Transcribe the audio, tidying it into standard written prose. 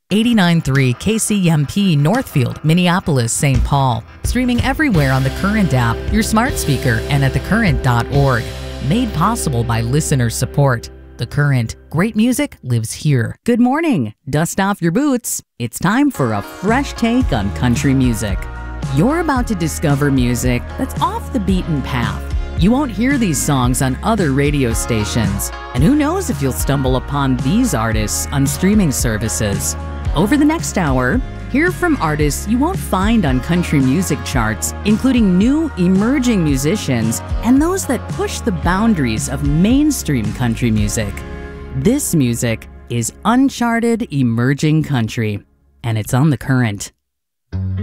89.3 KCMP Northfield, Minneapolis, St. Paul. Streaming everywhere on the Current app, your smart speaker, and at thecurrent.org. Made possible by listener support. The Current. Great music lives here. Good morning. Dust off your boots. It's time for a fresh take on country music. You're about to discover music that's off the beaten path. You won't hear these songs on other radio stations. And who knows if you'll stumble upon these artists on streaming services. Over the next hour, hear from artists you won't find on country music charts, including new emerging musicians and those that push the boundaries of mainstream country music. This music is uncharted emerging country, and it's on The Current.